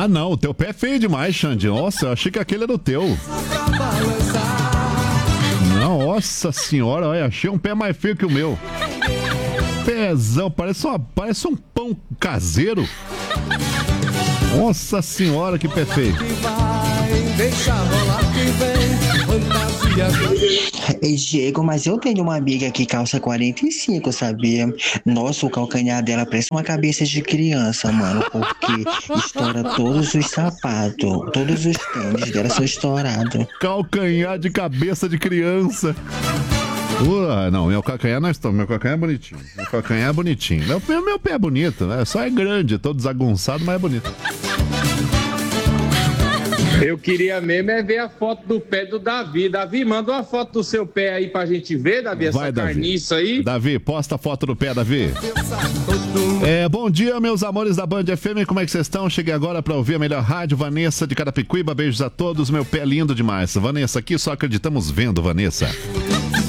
Ah, não, o teu pé é feio demais, Xande. Nossa, eu achei que aquele era o teu. Nossa senhora, olha, achei um pé mais feio que o meu. Pezão, parece um pão caseiro. Nossa senhora, que pé feio. Ei, Diego, mas eu tenho uma amiga que calça 45, sabia? Nossa, o calcanhar dela parece uma cabeça de criança, mano, porque estoura todos os sapatos, todos os tênis dela são estourados. Calcanhar de cabeça de criança. Não, meu calcanhar não estou. Meu calcanhar é bonitinho. Meu calcanhar é bonitinho. Meu pé é bonito, né? Só é grande, todo desagunçado, mas é bonito. Eu queria mesmo ver a foto do pé do Davi. Davi, manda uma foto do seu pé aí pra gente ver, Davi, essa carniça aí. Davi, posta a foto do pé, Davi. Bom dia, meus amores da Band FM, como é que vocês estão? Cheguei agora pra ouvir a melhor rádio, Vanessa de Carapicuíba, beijos a todos, meu pé lindo demais. Vanessa, aqui só acreditamos vendo, Vanessa.